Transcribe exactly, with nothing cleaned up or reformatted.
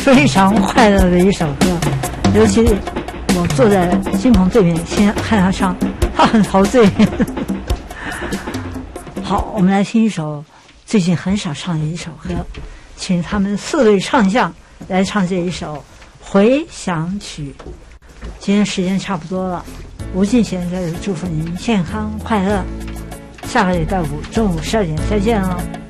非常快乐的一首歌，尤其我坐在金鹏对面，先看他唱，他很陶醉。好，我们来听一首最近很少唱的一首歌，请他们四位唱将来唱这一首《回响曲》。今天时间差不多了，吴敬贤在这祝福您健康快乐。下个礼拜五中午十二点再见哦。